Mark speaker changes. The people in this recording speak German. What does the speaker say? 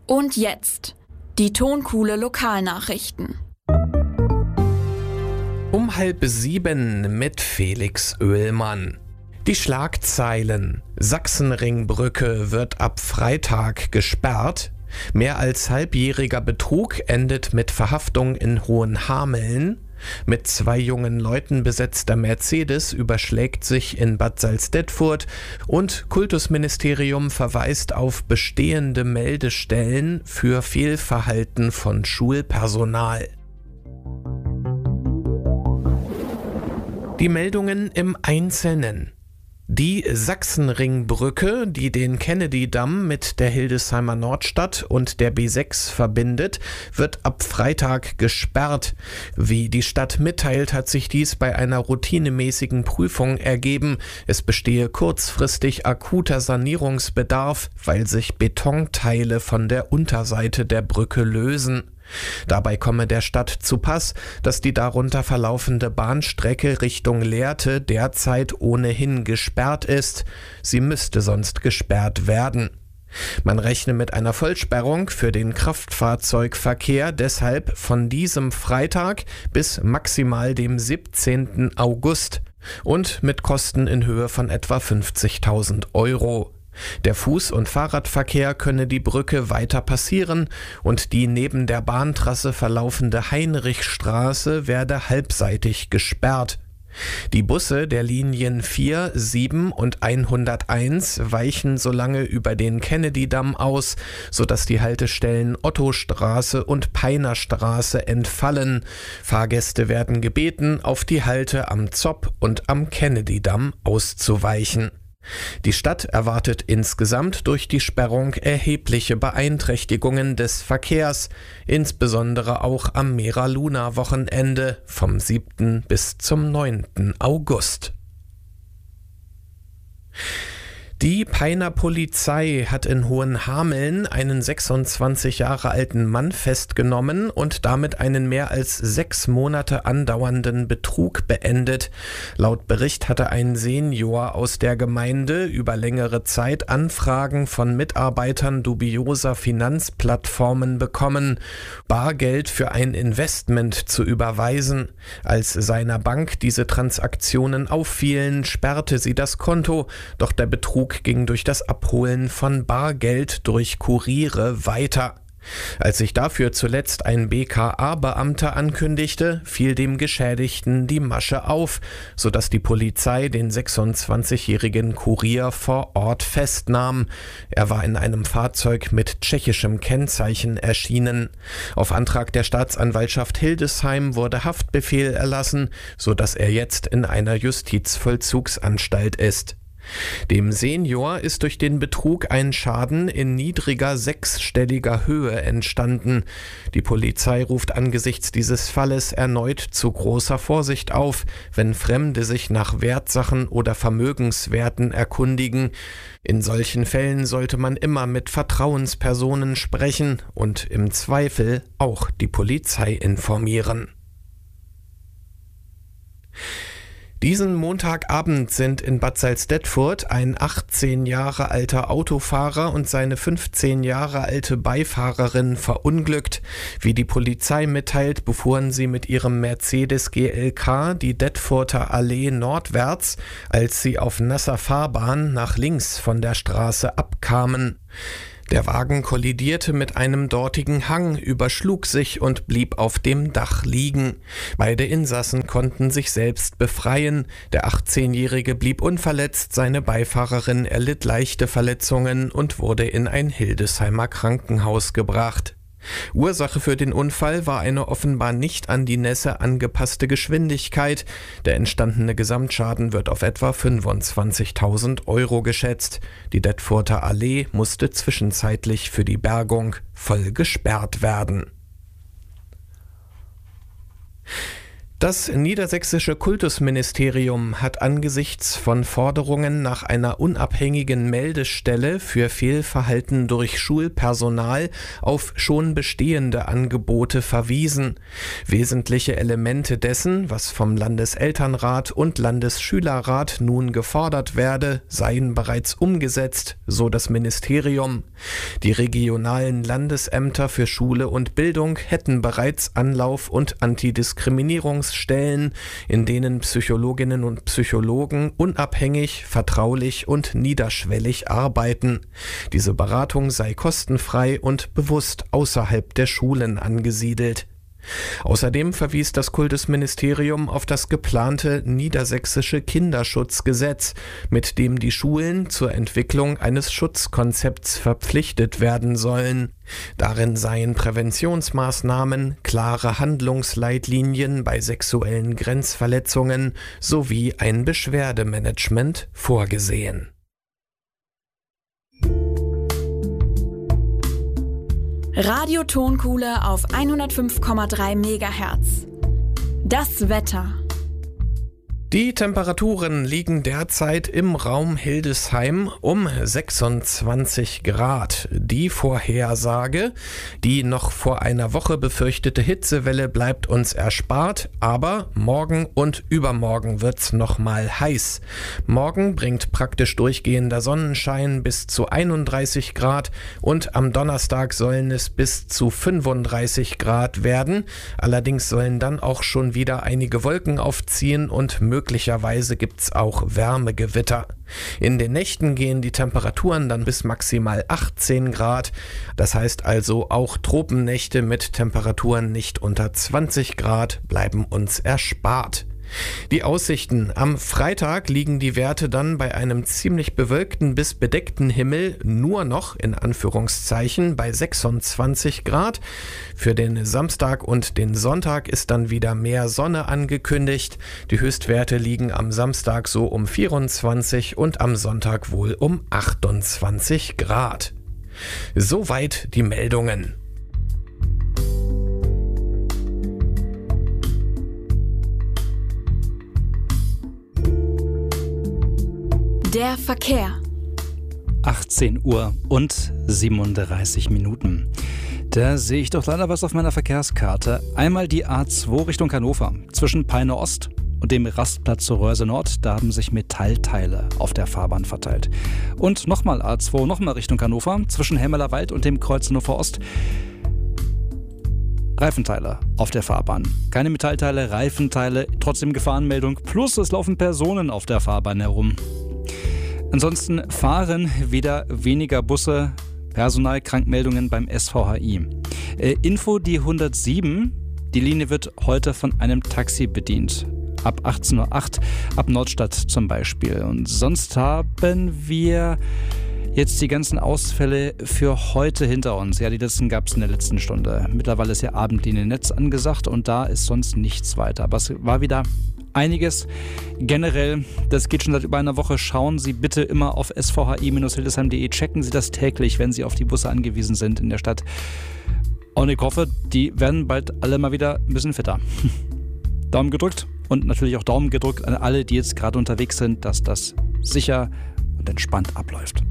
Speaker 1: Und jetzt die Tonkuhle Lokalnachrichten.
Speaker 2: Um 6:30 mit Felix Oehlmann. Die Schlagzeilen: Sachsenringbrücke wird ab Freitag gesperrt. Mehr als halbjähriger Betrug endet mit Verhaftung in Hohenhameln. Mit 2 jungen Leuten besetzter Mercedes überschlägt sich in Bad Salzdetfurt und Kultusministerium verweist auf bestehende Meldestellen für Fehlverhalten von Schulpersonal. Die Meldungen im Einzelnen. Die Sachsenringbrücke, die den Kennedy-Damm mit der Hildesheimer Nordstadt und der B6 verbindet, wird ab Freitag gesperrt. Wie die Stadt mitteilt, hat sich dies bei einer routinemäßigen Prüfung ergeben. Es bestehe kurzfristig akuter Sanierungsbedarf, weil sich Betonteile von der Unterseite der Brücke lösen. Dabei komme der Stadt zu Pass, dass die darunter verlaufende Bahnstrecke Richtung Lehrte derzeit ohnehin gesperrt ist. Sie müsste sonst gesperrt werden. Man rechne mit einer Vollsperrung für den Kraftfahrzeugverkehr deshalb von diesem Freitag bis maximal dem 17. August und mit Kosten in Höhe von etwa 50.000 Euro. Der Fuß- und Fahrradverkehr könne die Brücke weiter passieren und die neben der Bahntrasse verlaufende Heinrichstraße werde halbseitig gesperrt. Die Busse der Linien 4, 7 und 101 weichen solange über den Kennedy-Damm aus, sodass die Haltestellen Ottostraße und Peinerstraße entfallen. Fahrgäste werden gebeten, auf die Halte am Zopp und am Kennedy-Damm auszuweichen. Die Stadt erwartet insgesamt durch die Sperrung erhebliche Beeinträchtigungen des Verkehrs, insbesondere auch am Mera-Luna-Wochenende vom 7. bis zum 9. August. Die Peiner Polizei hat in Hohenhameln einen 26 Jahre alten Mann festgenommen und damit einen mehr als 6 Monate andauernden Betrug beendet. Laut Bericht hatte ein Senior aus der Gemeinde über längere Zeit Anfragen von Mitarbeitern dubioser Finanzplattformen bekommen, Bargeld für ein Investment zu überweisen. Als seiner Bank diese Transaktionen auffielen, sperrte sie das Konto, doch der Betrug ging durch das Abholen von Bargeld durch Kuriere weiter. Als sich dafür zuletzt ein BKA-Beamter ankündigte, fiel dem Geschädigten die Masche auf, sodass die Polizei den 26-jährigen Kurier vor Ort festnahm. Er war in einem Fahrzeug mit tschechischem Kennzeichen erschienen. Auf Antrag der Staatsanwaltschaft Hildesheim wurde Haftbefehl erlassen, sodass er jetzt in einer Justizvollzugsanstalt ist. Dem Senior ist durch den Betrug ein Schaden in niedriger 6-stelliger Höhe entstanden. Die Polizei ruft angesichts dieses Falles erneut zu großer Vorsicht auf, wenn Fremde sich nach Wertsachen oder Vermögenswerten erkundigen. In solchen Fällen sollte man immer mit Vertrauenspersonen sprechen und im Zweifel auch die Polizei informieren. Diesen Montagabend sind in Bad Salzdetfurt ein 18 Jahre alter Autofahrer und seine 15 Jahre alte Beifahrerin verunglückt. Wie die Polizei mitteilt, befuhren sie mit ihrem Mercedes GLK die Detfurter Allee nordwärts, als sie auf nasser Fahrbahn nach links von der Straße abkamen. Der Wagen kollidierte mit einem dortigen Hang, überschlug sich und blieb auf dem Dach liegen. Beide Insassen konnten sich selbst befreien. Der 18-Jährige blieb unverletzt, seine Beifahrerin erlitt leichte Verletzungen und wurde in ein Hildesheimer Krankenhaus gebracht. Ursache für den Unfall war eine offenbar nicht an die Nässe angepasste Geschwindigkeit. Der entstandene Gesamtschaden wird auf etwa 25.000 Euro geschätzt. Die Detfurter Allee musste zwischenzeitlich für die Bergung voll gesperrt werden. Das niedersächsische Kultusministerium hat angesichts von Forderungen nach einer unabhängigen Meldestelle für Fehlverhalten durch Schulpersonal auf schon bestehende Angebote verwiesen. Wesentliche Elemente dessen, was vom Landeselternrat und Landesschülerrat nun gefordert werde, seien bereits umgesetzt, so das Ministerium. Die regionalen Landesämter für Schule und Bildung hätten bereits Anlauf- und Antidiskriminierungsstellen, in denen Psychologinnen und Psychologen unabhängig, vertraulich und niederschwellig arbeiten. Diese Beratung sei kostenfrei und bewusst außerhalb der Schulen angesiedelt. Außerdem verwies das Kultusministerium auf das geplante niedersächsische Kinderschutzgesetz, mit dem die Schulen zur Entwicklung eines Schutzkonzepts verpflichtet werden sollen. Darin seien Präventionsmaßnahmen, klare Handlungsleitlinien bei sexuellen Grenzverletzungen sowie ein Beschwerdemanagement vorgesehen.
Speaker 1: Radio-Tonkuhle auf 105,3 MHz. Das Wetter.
Speaker 2: Die Temperaturen liegen derzeit im Raum Hildesheim um 26 Grad. Die Vorhersage, die noch vor einer Woche befürchtete Hitzewelle bleibt uns erspart, aber morgen und übermorgen wird's nochmal heiß. Morgen bringt praktisch durchgehender Sonnenschein bis zu 31 Grad und am Donnerstag sollen es bis zu 35 Grad werden. Allerdings sollen dann auch schon wieder einige Wolken aufziehen und möglicherweise gibt's auch Wärmegewitter. In den Nächten gehen die Temperaturen dann bis maximal 18 Grad. Das heißt also, auch Tropennächte mit Temperaturen nicht unter 20 Grad bleiben uns erspart. Die Aussichten: Am Freitag liegen die Werte dann bei einem ziemlich bewölkten bis bedeckten Himmel nur noch in Anführungszeichen bei 26 Grad. Für den Samstag und den Sonntag ist dann wieder mehr Sonne angekündigt. Die Höchstwerte liegen am Samstag so um 24 und am Sonntag wohl um 28 Grad. Soweit die Meldungen.
Speaker 1: Der Verkehr.
Speaker 3: 18 Uhr und 37 Minuten. Da sehe ich doch leider was auf meiner Verkehrskarte. Einmal die A2 Richtung Hannover. Zwischen Peine Ost und dem Rastplatz zur Röhrse Nord, da haben sich Metallteile auf der Fahrbahn verteilt. Und nochmal A2, nochmal Richtung Hannover. Zwischen Hemmeler Wald und dem Kreuz Hannover Ost. Reifenteile auf der Fahrbahn. Keine Metallteile, Reifenteile, trotzdem Gefahrenmeldung. Plus es laufen Personen auf der Fahrbahn herum. Ansonsten fahren wieder weniger Busse, Personalkrankmeldungen beim SVHI. Info die 107, die Linie wird heute von einem Taxi bedient. Ab 18:08 Uhr, ab Nordstadt zum Beispiel. Und sonst haben wir jetzt die ganzen Ausfälle für heute hinter uns. Ja, die letzten gab es in der letzten Stunde. Mittlerweile ist ja Abendliniennetz angesagt und da ist sonst nichts weiter. Aber es war wieder einiges. Generell, das geht schon seit über einer Woche. Schauen Sie bitte immer auf svhi-hildesheim.de. Checken Sie das täglich, wenn Sie auf die Busse angewiesen sind in der Stadt. Und ich hoffe, die werden bald alle mal wieder ein bisschen fitter. Daumen gedrückt und natürlich auch Daumen gedrückt an alle, die jetzt gerade unterwegs sind, dass das sicher und entspannt abläuft.